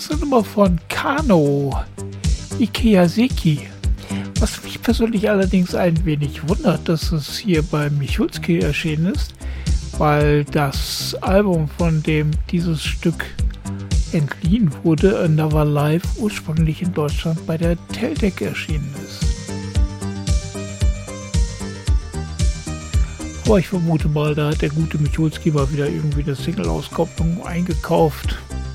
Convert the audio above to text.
ist eine Nummer von Kano Ikeyaseki. Was mich persönlich allerdings ein wenig wundert, dass es hier bei Michalski erschienen ist, weil das Album, von dem dieses Stück entliehen wurde, Another Life, ursprünglich in Deutschland bei der Teldec erschienen ist. Aber ich vermute mal, da hat der gute Michalski mal wieder irgendwie eine Single-Auskopplung eingekauft.